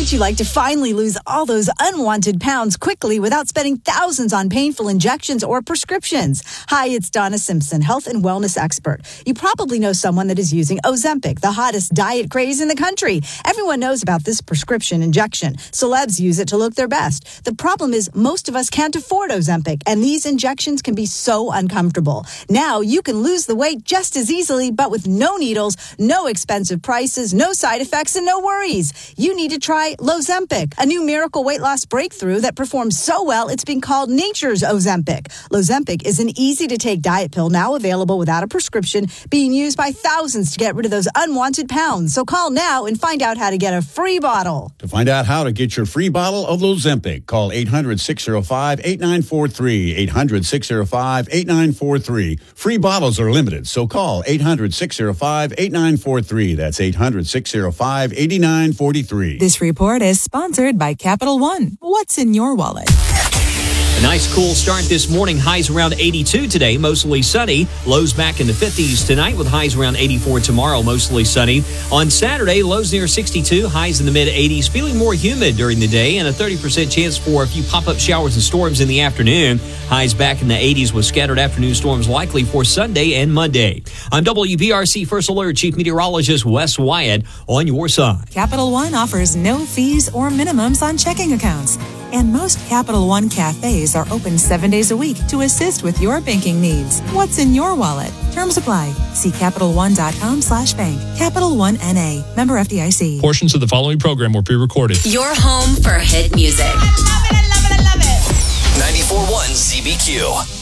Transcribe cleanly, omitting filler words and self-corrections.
Wouldn't you like to finally lose all those unwanted pounds quickly without spending thousands on painful injections or prescriptions? Hi, it's Donna Simpson, health and wellness expert. You probably know someone that is using Ozempic, the hottest diet craze in the country. Everyone knows about this prescription injection. Celebs use it to look their best. The problem is most of us can't afford Ozempic, and these injections can be so uncomfortable. Now you can lose the weight just as easily, but with no needles, no expensive prices, no side effects, and no worries. You need to try Lozempic, a new miracle weight loss breakthrough that performs so well it's been called nature's Ozempic. Lozempic is an easy-to-take diet pill now available without a prescription, being used by thousands to get rid of those unwanted pounds. So call now and find out how to get a free bottle. To find out how to get your free bottle of Lozempic, call 800-605-8943, 800-605-8943. Free bottles are limited, so call 800-605-8943. That's 800-605-8943. This report is sponsored by Capital One. What's in your wallet? A nice cool start this morning. Highs around 82 today, mostly sunny. Lows back in the 50s tonight with highs around 84 tomorrow, mostly sunny. On Saturday, lows near 62, highs in the mid-80s, feeling more humid during the day, and a 30% chance for a few pop-up showers and storms in the afternoon. Highs back in the 80s with scattered afternoon storms likely for Sunday and Monday. I'm WBRC First Alert Chief Meteorologist Wes Wyatt on your side. Capital One offers no fees or minimums on checking accounts. And most Capital One cafes are open 7 days a week to assist with your banking needs. What's in your wallet? Terms apply. See CapitalOne.com/bank. Capital One N.A. Member FDIC. Portions of the following program were pre-recorded. Your home for hit music. I love it, I love it, I love it. 94.1 CBQ.